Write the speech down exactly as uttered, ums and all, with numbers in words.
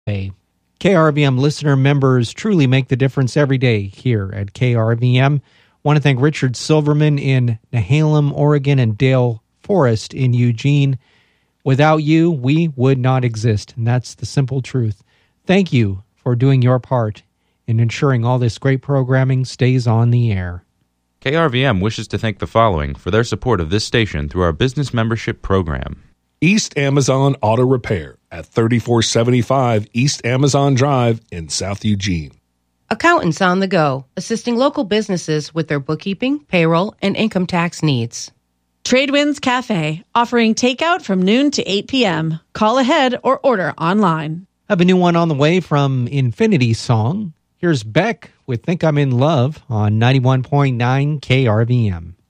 K R V M listener members truly make the difference every day here at K R V M. Want to thank Richard Silverman in Nehalem, Oregon, and Dale Forrest in Eugene. Without you, we would not exist, and that's the simple truth. Thank you for doing your part in ensuring all this great programming stays on the air. K R V M wishes to thank the following for their support of this station through our business membership program. East Amazon Auto Repair at thirty-four seventy-five East Amazon Drive in South Eugene. Accountants on the Go, assisting local businesses with their bookkeeping, payroll, and income tax needs. Tradewinds Cafe, offering takeout from noon to eight p.m. Call ahead or order online. I have a new one on the way from Infinity Song. Here's Beck with Think I'm in Love on ninety-one point nine K R V M.